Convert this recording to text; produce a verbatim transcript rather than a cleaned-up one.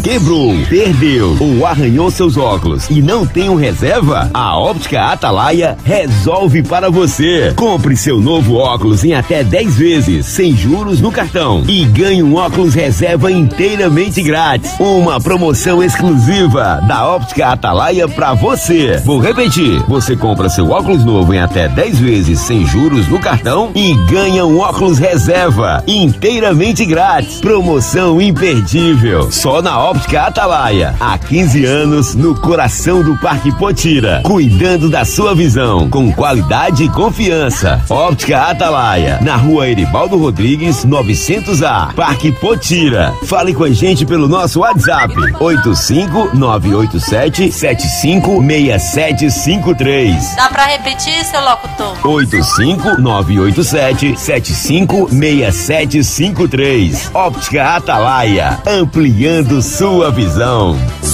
quebrou, perdeu ou arranhou seus óculos e não tem um reserva? A Óptica Atalaia resolve para você. Compre seu novo óculos em até dez vezes, sem juros no cartão e ganhe um óculos reserva inteiramente grátis. Uma promoção exclusiva da Óptica Atalaia para você. Vou repetir, você compra seu óculos novo em até dez vezes, sem juros no cartão e ganha um óculos reserva inteiramente grátis. Promoção imperdível, só na Óptica Atalaia. Há quinze anos no coração do Parque Potira, cuidando da sua visão com qualidade e confiança. Óptica Atalaia, na Rua Eribaldo Rodrigues, novecentos A, Parque Potira. Fale com a gente pelo nosso WhatsApp oito cinco nove oito sete sete cinco seis sete cinco três. Dá pra repetir, seu locutor? oito cinco nove oito sete sete cinco seis sete cinco três. Óptica Atalaia, ampliando sua visão.